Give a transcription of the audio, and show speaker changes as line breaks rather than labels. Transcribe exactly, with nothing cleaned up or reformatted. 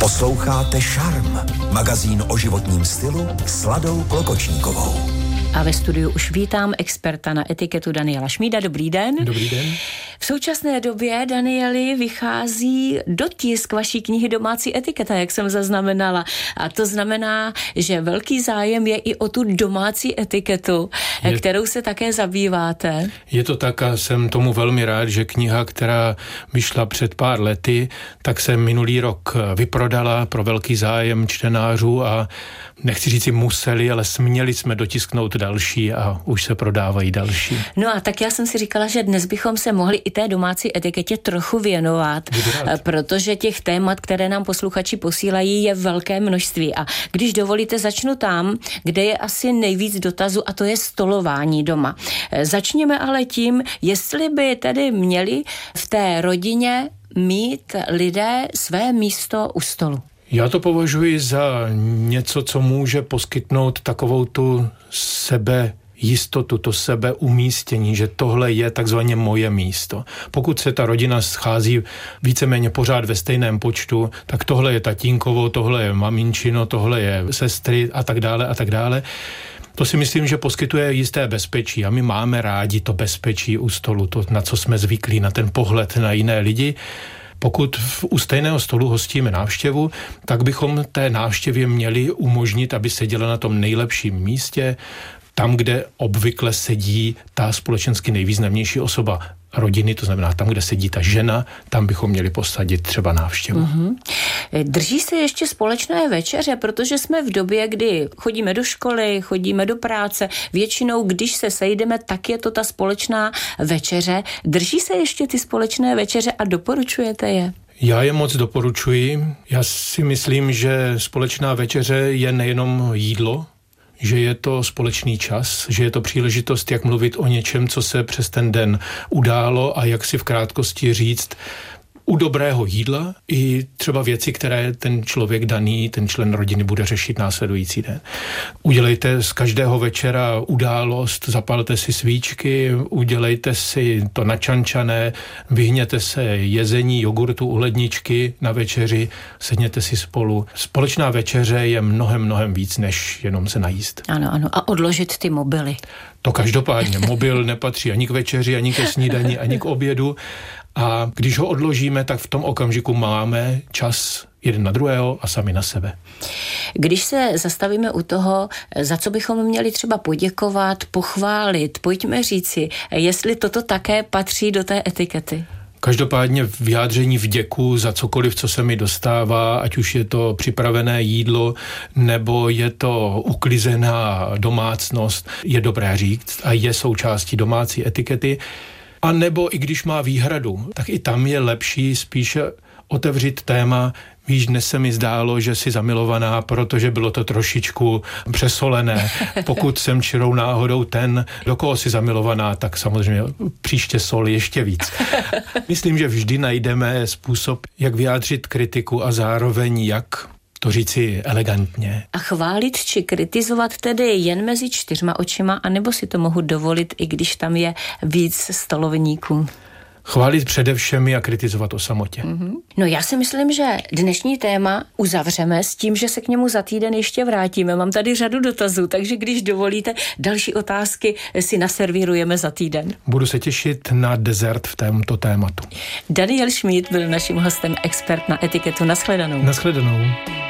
Posloucháte Šarm, magazín o životním stylu s Ladou Klokočníkovou.
A ve studiu už vítám experta na etiketu Daniela Šmída. Dobrý den.
Dobrý den.
V současné době, Danieli, vychází dotisk vaší knihy Domácí etiketa, jak jsem zaznamenala. A to znamená, že velký zájem je i o tu domácí etiketu, je, kterou se také zabýváte.
Je to tak a jsem tomu velmi rád, že kniha, která vyšla před pár lety, tak se minulý rok vyprodala pro velký zájem čtenářů a nechci říct si museli, ale směli jsme dotisknout další a už se prodávají další.
No a tak já jsem si říkala, že dnes bychom se mohli i té domácí etiketě trochu věnovat, protože těch témat, které nám posluchači posílají, je velké množství. A když dovolíte, začnu tam, kde je asi nejvíc dotazů, a to je stolování doma. Začněme ale tím, jestli by tedy měli v té rodině mít lidé své místo u stolu.
Já to považuji za něco, co může poskytnout takovou tu sebe jistotu, to sebeumístění, že tohle je takzvaně moje místo. Pokud se ta rodina schází víceméně pořád ve stejném počtu, tak tohle je tatínkovo, tohle je maminčino, tohle je sestry a tak dále a tak dále. To si myslím, že poskytuje jisté bezpečí a my máme rádi to bezpečí u stolu, to, na co jsme zvyklí, na ten pohled na jiné lidi. Pokud u stejného stolu hostíme návštěvu, tak bychom té návštěvě měli umožnit, aby seděla na tom nejlepším místě, tam, kde obvykle sedí ta společensky nejvýznamnější osoba rodiny, to znamená tam, kde sedí ta žena, tam bychom měli posadit třeba návštěvu. Mm-hmm.
Drží se ještě společné večeře, protože jsme v době, kdy chodíme do školy, chodíme do práce, většinou, když se sejdeme, tak je to ta společná večeře. Drží se ještě ty společné večeře a doporučujete je?
Já je moc doporučuji. Já si myslím, že společná večeře je nejenom jídlo, že je to společný čas, že je to příležitost, jak mluvit o něčem, co se přes ten den událo a jak si v krátkosti říct u dobrého jídla i třeba věci, které ten člověk daný, ten člen rodiny bude řešit následující den. Udělejte z každého večera událost, zapalte si svíčky, udělejte si to načančané, vyhněte se jezení jogurtu u ledničky na večeři, sedněte si spolu. Společná večeře je mnohem, mnohem víc, než jenom se najíst.
Ano, ano. A odložit ty mobily.
To každopádně. Mobil nepatří ani k večeři, ani ke snídani, ani k obědu. A když ho odložíme, tak v tom okamžiku máme čas jeden na druhého a sami na sebe.
Když se zastavíme u toho, za co bychom měli třeba poděkovat, pochválit, pojďme říci, jestli toto také patří do té etikety.
Každopádně vyjádření vděku za cokoliv, co se mi dostává, ať už je to připravené jídlo, nebo je to uklizená domácnost, je dobré říct a je součástí domácí etikety. A nebo i když má výhradu, tak i tam je lepší spíše otevřít téma, víš, dnes se mi zdálo, že jsi zamilovaná, protože bylo to trošičku přesolené. Pokud jsem čirou náhodou ten, do koho jsi zamilovaná, tak samozřejmě příště sol ještě víc. Myslím, že vždy najdeme způsob, jak vyjádřit kritiku a zároveň jak to říci elegantně.
A chválit či kritizovat tedy jen mezi čtyřma očima, anebo si to mohu dovolit, i když tam je víc stolovníků?
Chválit přede všemi a kritizovat o samotě.
Mm-hmm. No já si myslím, že dnešní téma uzavřeme s tím, že se k němu za týden ještě vrátíme. Mám tady řadu dotazů, takže když dovolíte, další otázky si naservírujeme za týden.
Budu se těšit na dezert v tomto tématu.
Daniel Šmíd byl naším hostem, expert na etiketu. Nashledanou.
Nashledanou.